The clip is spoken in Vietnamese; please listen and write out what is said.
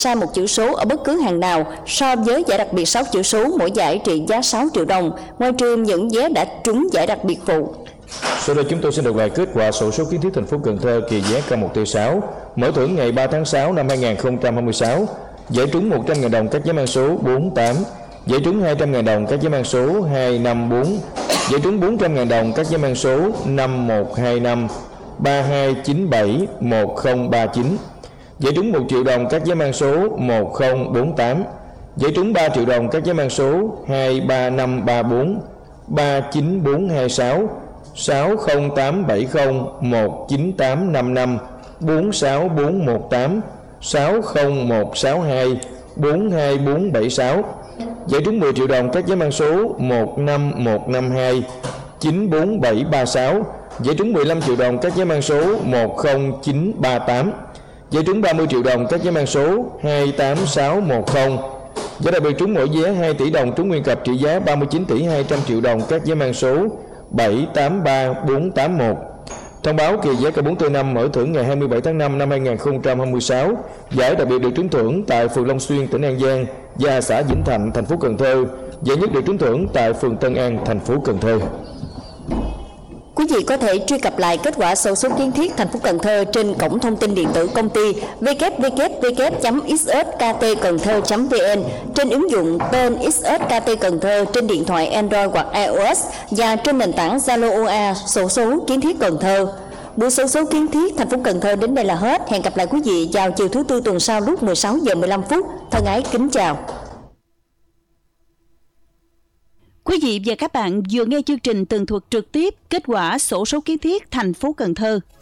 sai một chữ số ở bất cứ hàng nào so với giải đặc biệt 6 chữ số, mỗi giải trị giá 6 triệu đồng, ngoài trừ những vé đã trúng giải đặc biệt phụ. Sau đây chúng tôi xin đọc lại kết quả xổ số kiến thiết thành phố Cần Thơ kỳ vé K1T6 mở thưởng ngày 3 tháng 6 năm 2026. Giải trúng 100.000 đồng các vé mang số 48, giải trúng 200.000 đồng các vé mang số 254, giải trúng 400.000 đồng các vé mang số 5125, 3297, 1039, giải trúng 1 triệu đồng các vé mang số 1048, giải trúng 3 triệu đồng các vé mang số 23534, 39426, 60870, 19855, 46418, 60162, 42476, giải trúng 10 triệu đồng các vé mang số 15152, 94736, giải trúng 15 triệu đồng các vé mang số 10938, giải trúng 30 triệu đồng các vé mang số 28610, giải đặc biệt trúng mỗi vé 2 tỷ đồng trúng nguyên cặp trị giá 39 tỷ 200 triệu đồng các vé mang số 783481. Thông báo kỳ vé K4T5 mở thưởng ngày 27 tháng 5 năm 2026. Giải đặc biệt được trúng thưởng tại phường Long Xuyên, tỉnh An Giang và xã Vĩnh Thạnh, thành phố Cần Thơ. Giải nhất được trúng thưởng tại phường Tân An, thành phố Cần Thơ. Quý vị có thể truy cập lại kết quả xổ số kiến thiết thành phố Cần Thơ trên cổng thông tin điện tử công ty www.xsktcầntho.vn, trên ứng dụng tên XSKT Cần Thơ trên điện thoại Android hoặc iOS và trên nền tảng Zalo OA xổ số kiến thiết Cần Thơ. Buổi xổ số kiến thiết thành phố Cần Thơ đến đây là hết. Hẹn gặp lại quý vị vào chiều thứ Tư tuần sau lúc 16 giờ 15 phút. Thân ái kính chào. Quý vị và các bạn vừa nghe chương trình tường thuật trực tiếp kết quả xổ số kiến thiết thành phố Cần Thơ.